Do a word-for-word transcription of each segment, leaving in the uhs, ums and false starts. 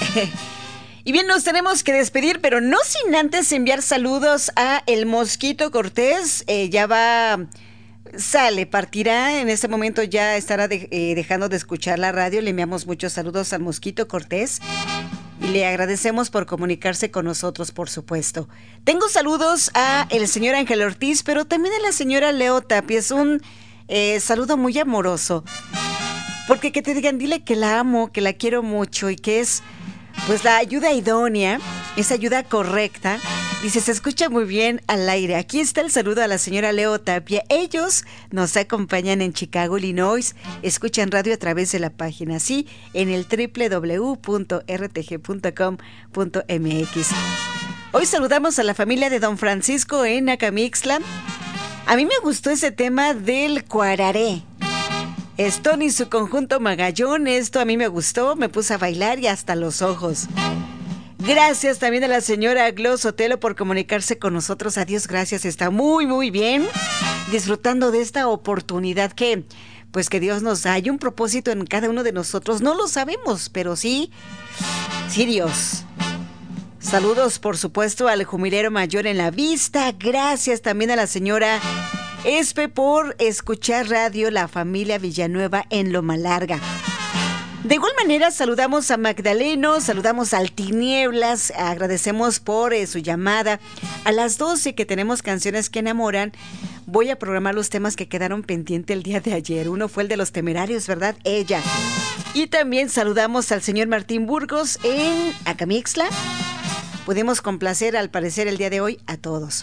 Y bien, nos tenemos que despedir, pero no sin antes enviar saludos a el Mosquito Cortés. Eh, ya va, sale, partirá, en este momento ya estará de, eh, dejando de escuchar la radio. Le enviamos muchos saludos al Mosquito Cortés y le agradecemos por comunicarse con nosotros, por supuesto. Tengo saludos a el señor Ángel Ortiz, pero también a la señora Leo Tapia. Es un eh, saludo muy amoroso, porque que te digan, dile que la amo, que la quiero mucho y que es... pues la ayuda idónea, esa ayuda correcta. Dice, se escucha muy bien al aire. Aquí está el saludo a la señora Leo Tapia. Ellos nos acompañan en Chicago, Illinois. Escuchan radio a través de la página, sí, en el doble u doble u doble u punto r t g punto com punto m x. Hoy saludamos a la familia de don Francisco en Acamixtla. A mí me gustó ese tema del cuararé. Stone y su conjunto Magallón, esto a mí me gustó, me puse a bailar y hasta los ojos. Gracias también a la señora Glo Sotelo por comunicarse con nosotros. Adiós, gracias, está muy, muy bien. Disfrutando de esta oportunidad que, pues que Dios nos da. Hay un propósito en cada uno de nosotros, no lo sabemos, pero sí, sí Dios. Saludos, por supuesto, al Jumilero Mayor en la Vista. Gracias también a la señora Espe por escuchar radio La Familia Villanueva en Loma Larga. De igual manera saludamos a Magdaleno, saludamos al Tinieblas, agradecemos por eh, su llamada. A las doce que tenemos canciones que enamoran, voy a programar los temas que quedaron pendientes el día de ayer. Uno fue el de los Temerarios, ¿verdad? Ella. Y también saludamos al señor Martín Burgos en Acamixtla. Pudimos complacer al parecer el día de hoy a todos.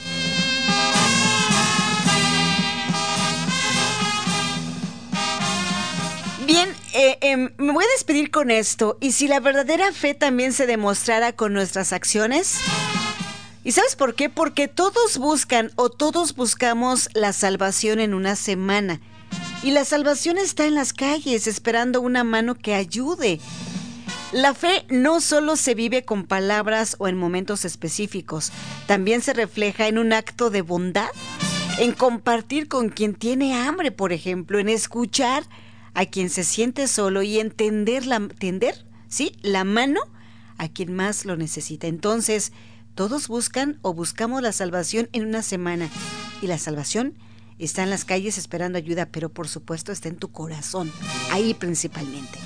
Bien, eh, eh, me voy a despedir con esto. ¿Y si la verdadera fe también se demostrara con nuestras acciones? ¿Y sabes por qué? Porque todos buscan o todos buscamos la salvación en una semana. Y la salvación está en las calles, esperando una mano que ayude. La fe no solo se vive con palabras o en momentos específicos, también se refleja en un acto de bondad, en compartir con quien tiene hambre, por ejemplo, en escuchar a quien se siente solo y entender la, tender, ¿sí? la mano a quien más lo necesita. Entonces, todos buscan o buscamos la salvación en una semana. Y la salvación está en las calles esperando ayuda, pero por supuesto está en tu corazón, ahí principalmente.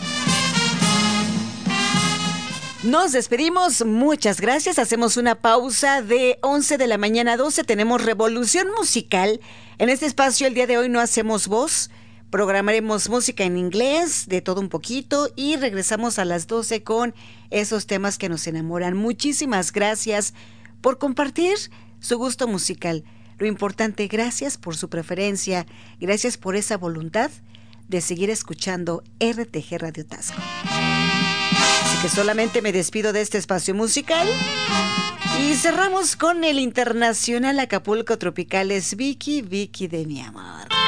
Nos despedimos, muchas gracias. Hacemos una pausa de once de la mañana a doce. Tenemos Revolución Musical. En este espacio el día de hoy no hacemos voz. Programaremos música en inglés, de todo un poquito, y regresamos a las doce con esos temas que nos enamoran. Muchísimas gracias por compartir su gusto musical. Lo importante, gracias por su preferencia, gracias por esa voluntad de seguir escuchando R T G Radio Taxco. Así que solamente me despido de este espacio musical y cerramos con el internacional Acapulco Tropicales, Vicky, Vicky de mi amor.